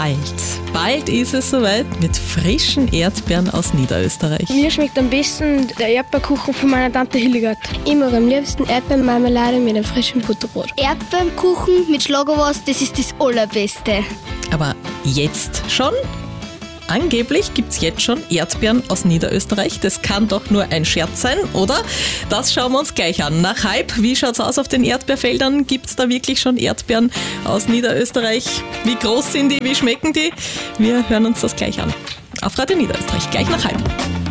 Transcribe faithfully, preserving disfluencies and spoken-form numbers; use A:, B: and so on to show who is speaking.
A: bald. Bald ist es soweit mit frischen Erdbeeren aus Niederösterreich.
B: Mir schmeckt am besten der Erdbeerkuchen von meiner Tante Hildegard.
C: Ich mag am liebsten Erdbeermarmelade mit einem frischen Butterbrot.
D: Erdbeerkuchen mit Schlagerwurst, das ist das Allerbeste.
A: Aber jetzt schon? Angeblich gibt es jetzt schon Erdbeeren aus Niederösterreich. Das kann doch nur ein Scherz sein, oder? Das schauen wir uns gleich an. Nach Hype, wie schaut's aus auf den Erdbeerfeldern? Gibt es da wirklich schon Erdbeeren aus Niederösterreich? Wie groß sind die? Wie schmecken die? Wir hören uns das gleich an. Auf Radio Niederösterreich, gleich nach Hype.